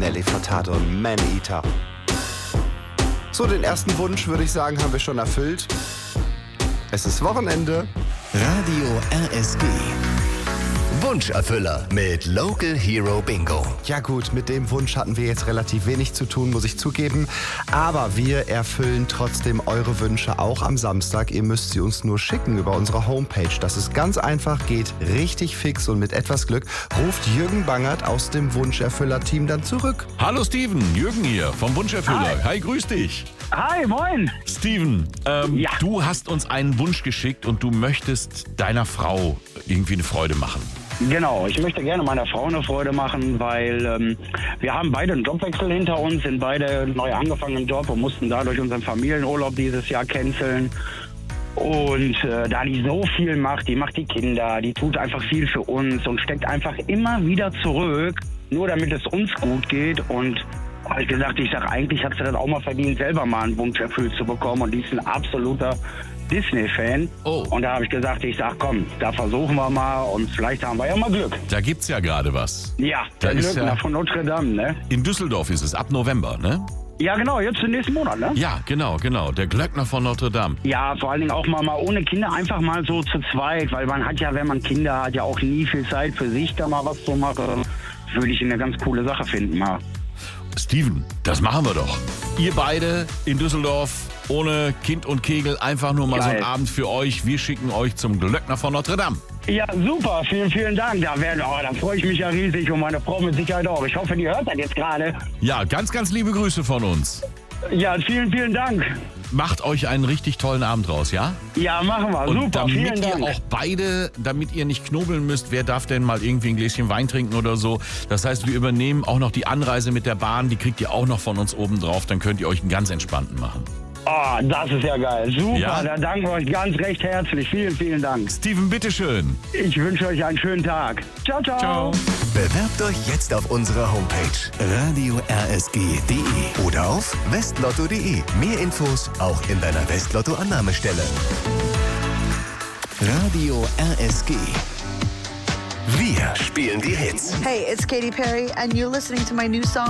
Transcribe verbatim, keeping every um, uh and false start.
Nelly Furtado und Man Eater. So, den ersten Wunsch, würde ich sagen, haben wir schon erfüllt. Es ist Wochenende. Radio R S G. Wunscherfüller mit Local Hero Bingo. Ja gut, mit dem Wunsch hatten wir jetzt relativ wenig zu tun, muss ich zugeben. Aber wir erfüllen trotzdem eure Wünsche auch am Samstag. Ihr müsst sie uns nur schicken über unsere Homepage. Das ist ganz einfach, geht richtig fix und mit etwas Glück ruft Jürgen Bangert aus dem Wunscherfüller-Team dann zurück. Hallo Steven, Jürgen hier vom Wunscherfüller. Hi, Hi grüß dich. Hi, moin. Steven, ähm, Ja. du hast uns einen Wunsch geschickt und du möchtest deiner Frau irgendwie eine Freude machen. Genau, ich möchte gerne meiner Frau eine Freude machen, weil ähm, wir haben beide einen Jobwechsel hinter uns, sind beide neu angefangen im Job und mussten dadurch unseren Familienurlaub dieses Jahr canceln. Und äh, da die so viel macht, die macht die Kinder, die tut einfach viel für uns und steckt einfach immer wieder zurück, nur damit es uns gut geht. Und habe ich gesagt, ich sage, eigentlich hat sie das auch mal verdient, selber mal einen Wunsch erfüllt zu bekommen. Und die ist ein absoluter Disney-Fan. Oh. Und da habe ich gesagt, ich sag, komm, da versuchen wir mal und vielleicht haben wir ja mal Glück. Da gibt's ja gerade was. Ja, Da der ist Glöckner ja- von Notre Dame, ne? In Düsseldorf ist es, ab November, ne? Ja, genau, jetzt im nächsten Monat, ne? Ja, genau, genau. Der Glöckner von Notre Dame. Ja, vor allen Dingen auch mal, mal ohne Kinder, einfach mal so zu zweit, weil man hat ja, wenn man Kinder hat, ja auch nie viel Zeit für sich, da mal was zu machen. Würde ich eine ganz coole Sache finden, mal. Steven, das machen wir doch. Ihr beide in Düsseldorf, ohne Kind und Kegel, einfach nur mal so Geil. einen Abend für euch. Wir schicken euch zum Glöckner von Notre Dame. Ja, super, vielen, vielen Dank. Da, werden, oh, da freue ich mich ja riesig und meine Frau mit Sicherheit auch. Ich hoffe, die hört das jetzt gerade. Ja, ganz, ganz liebe Grüße von uns. Ja, vielen, vielen Dank. Macht euch einen richtig tollen Abend raus, ja? Ja, machen wir. Und Super, damit vielen ihr Dank. auch beide, damit ihr nicht knobeln müsst, wer darf denn mal irgendwie ein Gläschen Wein trinken oder so. Das heißt, wir übernehmen auch noch die Anreise mit der Bahn, die kriegt ihr auch noch von uns oben drauf, dann könnt ihr euch einen ganz entspannten machen. Oh, das ist ja geil. Super, Ja? da danken wir euch ganz recht herzlich. Vielen, vielen Dank. Steven, bitteschön. Ich wünsche euch einen schönen Tag. Ciao, ciao. Ciao. Bewerbt euch jetzt auf unserer Homepage radio r s g punkt d e oder auf westlotto punkt d e. Mehr Infos auch in deiner Westlotto-Annahmestelle. Radio R S G. Wir spielen die Hits. Hey, it's Katy Perry, and you're listening to my new song.